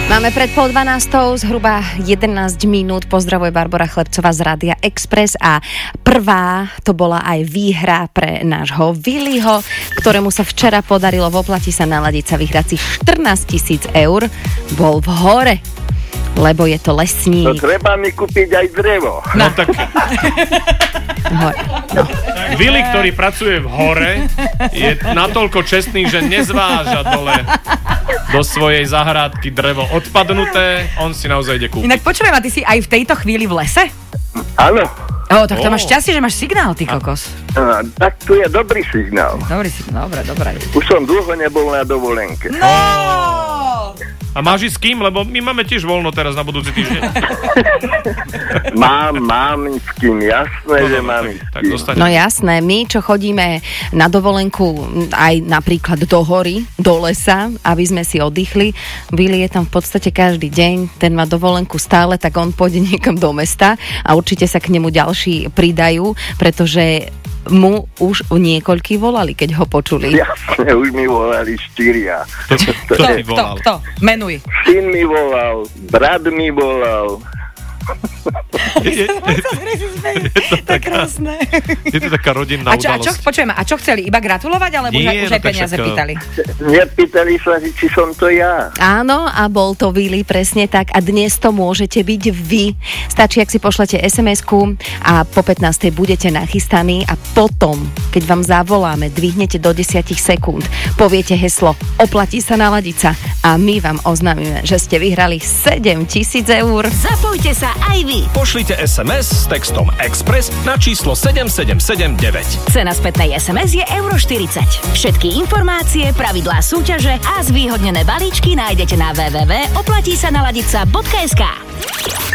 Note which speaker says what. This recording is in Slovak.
Speaker 1: Máme pred 11:30, zhruba 11 minút. Pozdravuje Barbora Chlebcová z Rádia Express a prvá to bola aj výhra pre nášho Viliho, ktorému sa včera podarilo v Oplatí sa naladiť sa vyhrať si 14 000 eur. Bol v hore, lebo je to lesník.
Speaker 2: No treba mi kúpiť aj drevo.
Speaker 3: No tak...
Speaker 1: No.
Speaker 3: Vili, ktorý pracuje v hore, je natoľko čestný, že nezváža dole do svojej zahrádky drevo odpadnuté, on si naozaj ide kúpiť.
Speaker 4: Inak počujem, a ty si aj v tejto chvíli v lese?
Speaker 2: Áno.
Speaker 4: Tak to máš šťastie, že máš signál, ty kokos.
Speaker 2: Tak tu je dobrý signál.
Speaker 4: Dobrý signál, dobre.
Speaker 2: Už som dlho nebol na dovolenke.
Speaker 4: No!
Speaker 3: A máš ísť s kým? Lebo my máme tiež voľno teraz na budúci týždeň.
Speaker 2: Mám s kým, jasné, že mám s kým.
Speaker 1: No jasné, my čo chodíme na dovolenku aj napríklad do hory, do lesa, aby sme si oddychli, Vili je tam v podstate každý deň, ten má dovolenku stále, tak on pôjde niekam do mesta a určite sa k nemu ďalší pridajú, pretože mu už niekoľkí volali, keď ho počuli.
Speaker 2: Jasne, už mi volali 4.
Speaker 4: Kto? Menuj.
Speaker 2: Syn mi volal, brat mi volal.
Speaker 3: Je to taká rodinná udalosť.
Speaker 4: Počujeme, a čo chceli? Iba gratulovať, alebo už aj peniaze pýtali?
Speaker 2: Nepýtali sa, či som to ja.
Speaker 1: Áno, a bol to Vili, presne tak. A dnes to môžete byť vy. Stačí, ak si pošlete SMS-ku a po 15. budete nachystaní a potom, keď vám zavoláme, dvihnete do 10 sekúnd, poviete heslo Oplatí sa naladiť sa a my vám oznámime, že ste vyhrali 7 000 eur.
Speaker 5: Zapojte sa aj vy.
Speaker 6: Pošlite SMS s textom Express na číslo 7779.
Speaker 5: Cena spätnej SMS je €40. Všetky informácie, pravidlá súťaže a zvýhodnené balíčky nájdete na www.oplatísanaladica.sk.